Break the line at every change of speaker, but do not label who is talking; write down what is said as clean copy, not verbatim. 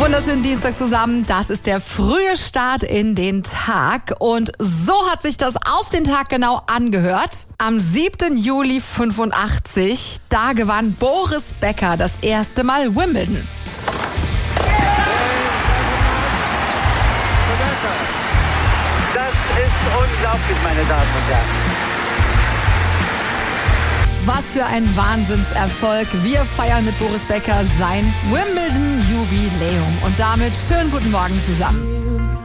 Wunderschönen Dienstag zusammen. Das ist der frühe Start in den Tag. Und so hat sich das auf den Tag genau angehört. Am 7. Juli 85, da gewann Boris Becker das erste Mal Wimbledon.
Das ist unglaublich, meine Damen und Herren.
Was für ein Wahnsinnserfolg. Wir feiern mit Boris Becker sein Wimbledon-Jubiläum. Und damit schönen guten Morgen zusammen.